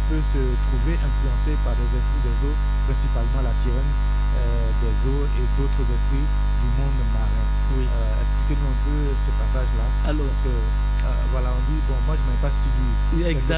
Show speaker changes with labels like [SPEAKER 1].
[SPEAKER 1] peut se trouver influencé par des esprits des eaux, principalement la sirène des eaux et d'autres esprits du monde marin.
[SPEAKER 2] Oui.
[SPEAKER 1] Expliquez-nous un peu ce passage-là.
[SPEAKER 2] Alors,
[SPEAKER 1] Parce que, voilà, on dit, bon, moi je n'aime pas Sidi.
[SPEAKER 2] exact.